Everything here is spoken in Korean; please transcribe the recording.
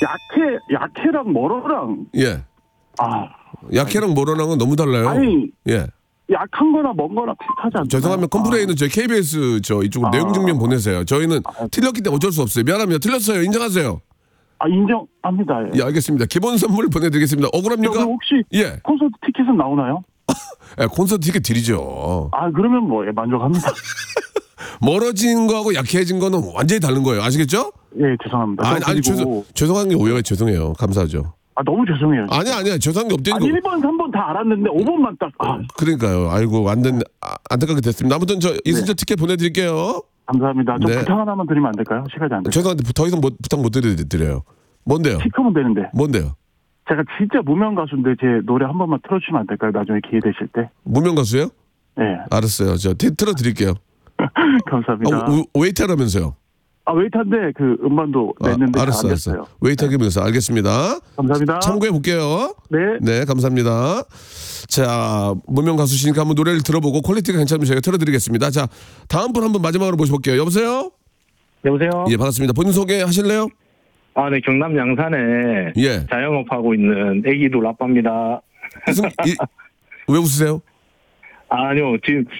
약해랑 멀어랑. 예. 아. 약해랑 멀어랑은 너무 달라요. 아니. 예. 약한 거나 먼 거나 비슷하지 않나요? 죄송하면 컴플레인은 저희 KBS 이쪽으로 내용 증명 보내세요. 저희는 틀렸기 때문에 어쩔 수 없어요. 미안합니다. 틀렸어요. 인정하세요. 인정합니다. 예, 알겠습니다. 기본 선물 보내드리겠습니다. 억울합니까? 혹시 예. 콘서트 티켓은 나오나요? 예, 콘서트 티켓 드리죠. 그러면 만족합니다. 멀어진 거하고 약해진 거는 완전히 다른 거예요. 아시겠죠? 예, 죄송합니다. 아니, 죄송한 게 오해가 죄송해요. 감사하죠. 너무 죄송해요. 아니야. 죄송한 게 없다니까. 1번, 3번 다 알았는데 5번만 딱. 그러니까요. 아이고, 완전 안타깝게 됐습니다. 아무튼 이순철 티켓 보내드릴게요. 감사합니다. 좀 부탁 하나만 드리면 안 될까요? 시간이 안 돼요. 죄송한데 더 이상 부탁 못 드려요. 뭔데요? 시크면 되는데. 뭔데요? 제가 진짜 무명 가수인데 제 노래 한 번만 틀어주시면 안 될까요? 나중에 기회 되실 때. 무명 가수예요? 네. 알았어요. 저 틀어드릴게요. 감사합니다. 웨이터라면서요? 웨이터인데 그 음반도 냈는데 알았어. 웨이터기면서 알겠습니다. 감사합니다. 참고해 볼게요. 네, 감사합니다. 자, 무명 가수시니까 한번 노래를 들어보고 퀄리티가 괜찮으면 저희가 틀어드리겠습니다. 자, 다음 분 한번 마지막으로 모셔볼게요. 여보세요? 여보세요? 예, 반갑습니다. 본인 소개 하실래요? 네, 경남 양산에 예. 자영업하고 있는 애기도 라빠입니다. 왜 웃으세요? 아니요, 지금